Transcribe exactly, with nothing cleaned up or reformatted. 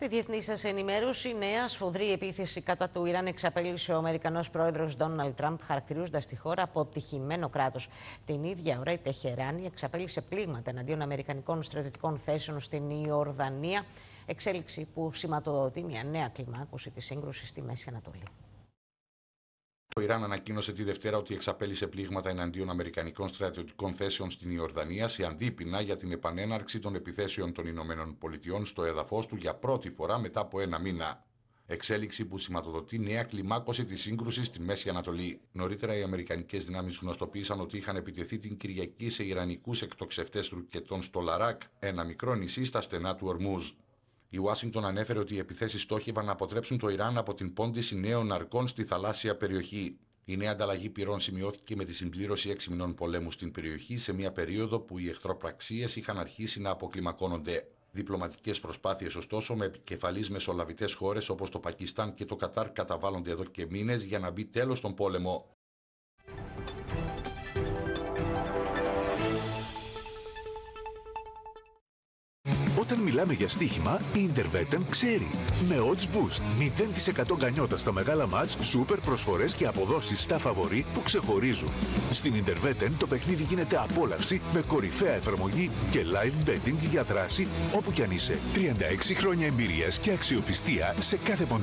Στη διεθνή σας ενημέρωση, νέα σφοδρή επίθεση κατά του Ιράν εξαπέλυσε ο Αμερικανός πρόεδρος Ντόναλντ Τραμπ, χαρακτηρίζοντας τη χώρα αποτυχημένο κράτος. Την ίδια ώρα, η Τεχεράνη εξαπέλυσε πλήγματα εναντίον αμερικανικών στρατιωτικών θέσεων στην Ιορδανία, εξέλιξη που σηματοδοτεί μια νέα κλιμάκωση της σύγκρουσης στη Μέση Ανατολή. Το Ιράν ανακοίνωσε τη Δευτέρα ότι εξαπέλυσε πλήγματα εναντίον αμερικανικών στρατιωτικών θέσεων στην Ιορδανία σε αντίπεινα για την επανέναρξη των επιθέσεων των Ηνωμένων Πολιτειών στο έδαφος του για πρώτη φορά μετά από ένα μήνα. Εξέλιξη που σηματοδοτεί νέα κλιμάκωση της σύγκρουσης στη Μέση Ανατολή. Νωρίτερα, οι αμερικανικές δυνάμεις γνωστοποίησαν ότι είχαν επιτεθεί την Κυριακή σε ιρανικούς εκτοξευτές ρουκετών στο Λαράκ, ένα μικρό νησί στα στενά του Ορμούζ. Η Ουάσιγκτον ανέφερε ότι οι επιθέσεις στόχευαν να αποτρέψουν το Ιράν από την πόντιση νέων ναρκών στη θαλάσσια περιοχή. Η νέα ανταλλαγή πυρών σημειώθηκε με τη συμπλήρωση έξι μηνών πολέμου στην περιοχή, σε μια περίοδο που οι εχθροπραξίες είχαν αρχίσει να αποκλιμακώνονται. Διπλωματικές προσπάθειες, ωστόσο, με επικεφαλής μεσολαβητές χώρες όπως το Πακιστάν και το Κατάρ καταβάλλονται εδώ και μήνες για να μπει τέλος στον πόλεμο. Όταν μιλάμε για στοίχημα, η Interveten ξέρει. Με Odds Boost, μηδέν τοις εκατό γκανιότα στα μεγάλα μάτς, σούπερ προσφορές και αποδόσεις στα φαβορί που ξεχωρίζουν. Στην Interveten το παιχνίδι γίνεται απόλαυση με κορυφαία εφαρμογή και live betting για δράση όπου κι αν είσαι. τριάντα έξι χρόνια εμπειρίας και αξιοπιστία σε κάθε ποντίκι.